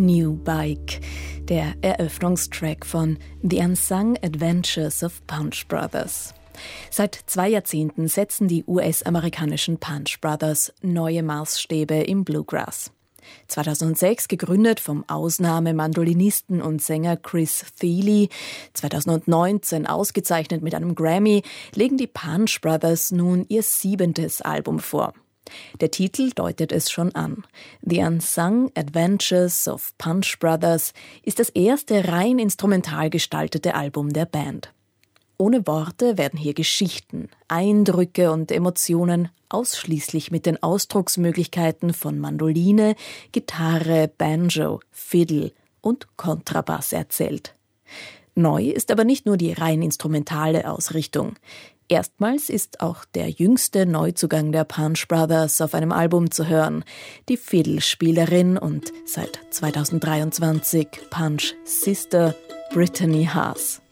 New Bike, der Eröffnungstrack von The Unsung Adventures of Punch Brothers. Seit 2 Jahrzehnten setzen die US-amerikanischen Punch Brothers neue Maßstäbe im Bluegrass. 2006 gegründet vom Ausnahmemandolinisten und Sänger Chris Thile, 2019 ausgezeichnet mit einem Grammy, legen die Punch Brothers nun ihr 7. Album vor. Der Titel deutet es schon an. The Unsung Adventures of Punch Brothers ist das erste rein instrumental gestaltete Album der Band. Ohne Worte werden hier Geschichten, Eindrücke und Emotionen ausschließlich mit den Ausdrucksmöglichkeiten von Mandoline, Gitarre, Banjo, Fiddle und Kontrabass erzählt. Neu ist aber nicht nur die rein instrumentale Ausrichtung. Erstmals ist auch der jüngste Neuzugang der Punch Brothers auf einem Album zu hören, die Fiddle-Spielerin und seit 2023 Punch Sister Brittany Haas.